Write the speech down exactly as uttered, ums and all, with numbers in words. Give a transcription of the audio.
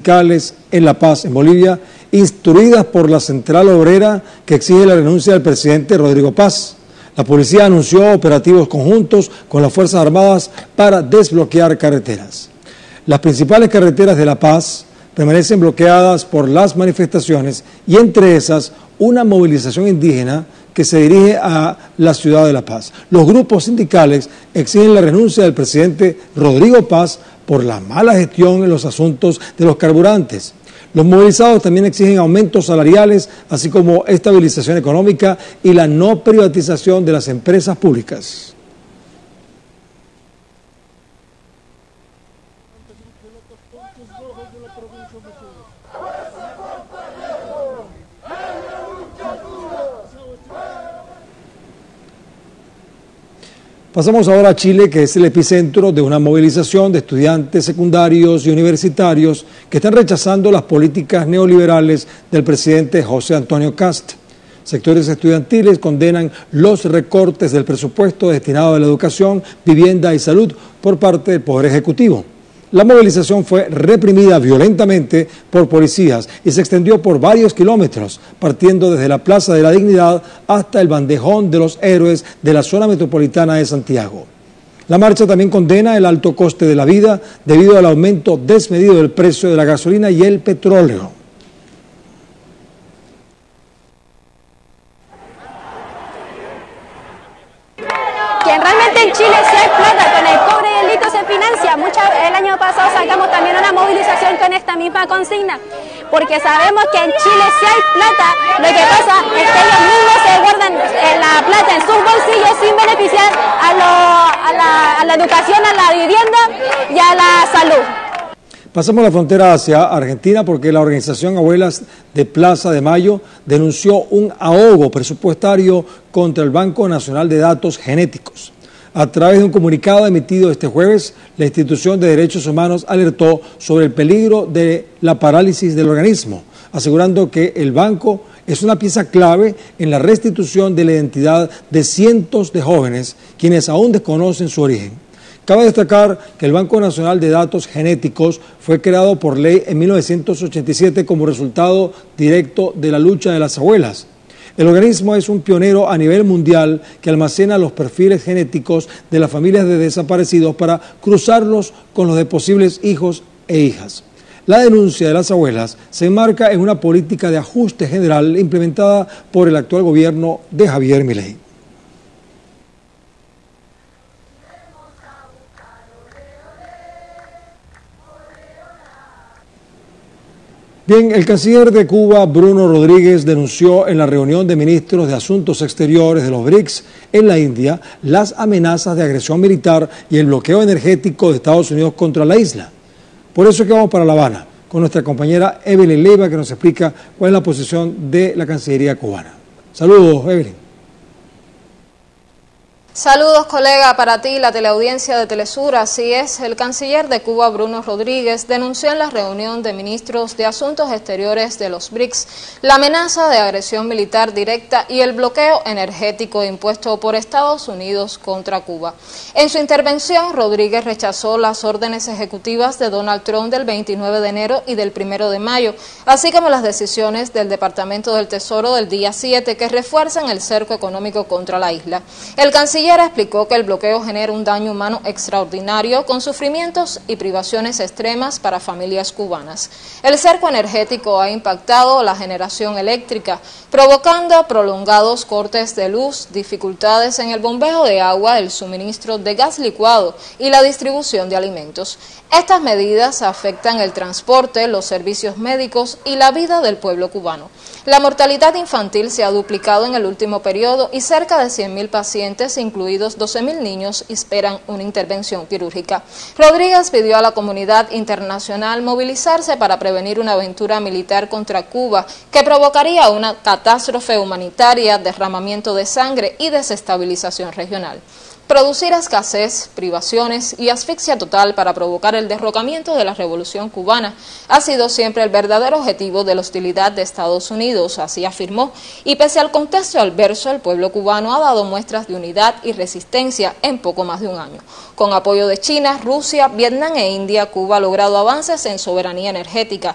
sindicales en La Paz, en Bolivia, instruidas por la Central Obrera que exige la renuncia del presidente Rodrigo Paz. La policía anunció operativos conjuntos con las Fuerzas Armadas para desbloquear carreteras. Las principales carreteras de La Paz permanecen bloqueadas por las manifestaciones y entre esas una movilización indígena que se dirige a la ciudad de La Paz. Los grupos sindicales exigen la renuncia del presidente Rodrigo Paz por la mala gestión en los asuntos de los carburantes. Los movilizados también exigen aumentos salariales, así como estabilización económica y la no privatización de las empresas públicas. Pasamos ahora a Chile, que es el epicentro de una movilización de estudiantes secundarios y universitarios que están rechazando las políticas neoliberales del presidente José Antonio Kast. Sectores estudiantiles condenan los recortes del presupuesto destinado a la educación, vivienda y salud por parte del Poder Ejecutivo. La movilización fue reprimida violentamente por policías y se extendió por varios kilómetros, partiendo desde la Plaza de la Dignidad hasta el Bandejón de los Héroes de la zona metropolitana de Santiago. La marcha también condena el alto coste de la vida debido al aumento desmedido del precio de la gasolina y el petróleo. Quien realmente en Chile se explota con el cobre y el litio se financia. Mucho, el año pasado sacamos también una movilización con esta misma consigna, porque sabemos que en Chile si hay plata, lo que pasa es que ellos mismos se guardan la plata en sus bolsillos sin beneficiar a, lo, a, la, a la educación, a la vivienda y a la salud. Pasamos la frontera hacia Argentina porque la organización Abuelas de Plaza de Mayo denunció un ahogo presupuestario contra el Banco Nacional de Datos Genéticos. A través de un comunicado emitido este jueves, la institución de derechos humanos alertó sobre el peligro de la parálisis del organismo, asegurando que el banco es una pieza clave en la restitución de la identidad de cientos de jóvenes quienes aún desconocen su origen. Cabe destacar que el Banco Nacional de Datos Genéticos fue creado por ley en mil novecientos ochenta y siete como resultado directo de la lucha de las abuelas. El organismo es un pionero a nivel mundial que almacena los perfiles genéticos de las familias de desaparecidos para cruzarlos con los de posibles hijos e hijas. La denuncia de las abuelas se enmarca en una política de ajuste general implementada por el actual gobierno de Javier Milei. Bien, el canciller de Cuba, Bruno Rodríguez, denunció en la reunión de ministros de Asuntos Exteriores de los B R I C S en la India las amenazas de agresión militar y el bloqueo energético de Estados Unidos contra la isla. Por eso es que vamos para La Habana con nuestra compañera Evelyn Leiva, que nos explica cuál es la posición de la Cancillería cubana. Saludos, Evelyn. Saludos, colega, para ti, la teleaudiencia de Telesur. Así es, el canciller de Cuba, Bruno Rodríguez, denunció en la reunión de ministros de Asuntos Exteriores de los B R I C S la amenaza de agresión militar directa y el bloqueo energético impuesto por Estados Unidos contra Cuba. En su intervención, Rodríguez rechazó las órdenes ejecutivas de Donald Trump del veintinueve de enero y del primero de mayo, así como las decisiones del Departamento del Tesoro del día siete que refuerzan el cerco económico contra la isla. El canciller explicó que el bloqueo genera un daño humano extraordinario con sufrimientos y privaciones extremas para familias cubanas. El cerco energético ha impactado la generación eléctrica, provocando prolongados cortes de luz, dificultades en el bombeo de agua, el suministro de gas licuado y la distribución de alimentos. Estas medidas afectan el transporte, los servicios médicos y la vida del pueblo cubano. La mortalidad infantil se ha duplicado en el último periodo y cerca de cien mil pacientes, incluidos doce mil niños, esperan una intervención quirúrgica. Rodríguez pidió a la comunidad internacional movilizarse para prevenir una aventura militar contra Cuba que provocaría una catástrofe humanitaria, derramamiento de sangre y desestabilización regional. Producir escasez, privaciones y asfixia total para provocar el derrocamiento de la revolución cubana ha sido siempre el verdadero objetivo de la hostilidad de Estados Unidos, así afirmó, y pese al contexto adverso, el pueblo cubano ha dado muestras de unidad y resistencia en poco más de un año. Con apoyo de China, Rusia, Vietnam e India, Cuba ha logrado avances en soberanía energética,